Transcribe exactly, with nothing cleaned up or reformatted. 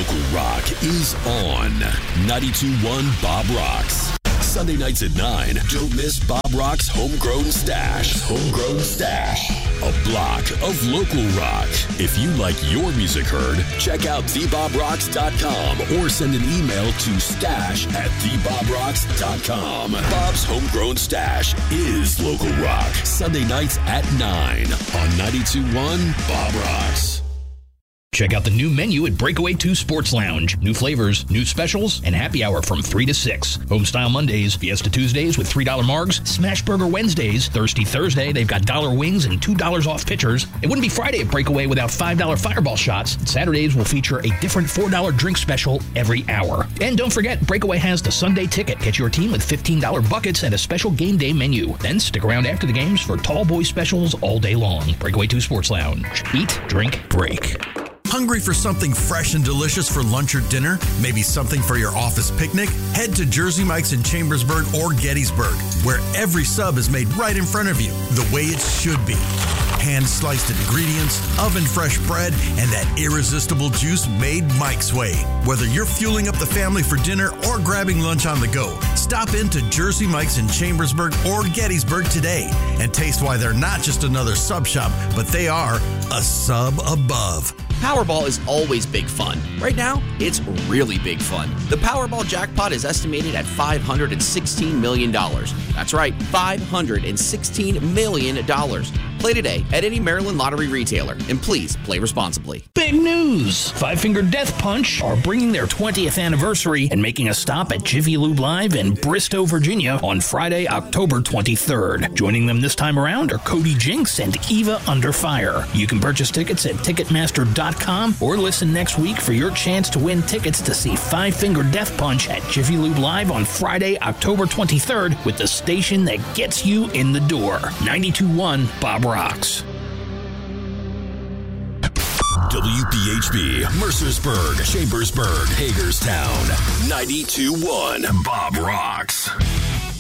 Local rock is on ninety-two point one Bob Rocks. Sunday nights at nine, don't miss Bob Rock's Homegrown Stash. Homegrown Stash, a block of local rock. If you like your music heard, check out the bob rocks dot com or send an email to stash at the bob rocks dot com. Bob's Homegrown Stash is local rock. Sunday nights at nine on ninety-two point one Bob Rocks. Check out the new menu at Breakaway two Sports Lounge. New flavors, new specials, and happy hour from three to six. Homestyle Mondays, Fiesta Tuesdays with three dollar margs, Smash Burger Wednesdays, Thirsty Thursday, they've got dollar wings and two dollars off pitchers. It wouldn't be Friday at Breakaway without five dollar Fireball shots. Saturdays will feature a different four dollar drink special every hour. And don't forget, Breakaway has the Sunday Ticket. Get your team with fifteen dollar buckets and a special game day menu. Then stick around after the games for tall boy specials all day long. Breakaway two Sports Lounge. Eat, drink, break. Hungry for something fresh and delicious for lunch or dinner? Maybe something for your office picnic? Head to Jersey Mike's in Chambersburg or Gettysburg, where every sub is made right in front of you, the way it should be. Hand-sliced ingredients, oven-fresh bread, and that irresistible juice made Mike's way. Whether you're fueling up the family for dinner or grabbing lunch on the go, stop into Jersey Mike's in Chambersburg or Gettysburg today and taste why they're not just another sub shop, but they are a sub above. Powerball is always big fun. Right now, it's really big fun. The Powerball jackpot is estimated at five hundred sixteen million dollars. That's right, five hundred sixteen million dollars. Play today at any Maryland lottery retailer, and please play responsibly. Big news! Five Finger Death Punch are bringing their twentieth anniversary and making a stop at Jiffy Lube Live in Bristow, Virginia on Friday, October twenty-third. Joining them this time around are Cody Jinks and Eva Under Fire. You can purchase tickets at ticketmaster dot com or listen next week for your chance to win tickets to see Five Finger Death Punch at Jiffy Lube Live on Friday, October twenty-third with the station that gets you in the door. ninety-two point one Bob Rocks. W P H B, Mercersburg, Chambersburg, Hagerstown, ninety-two point one Bob Rocks.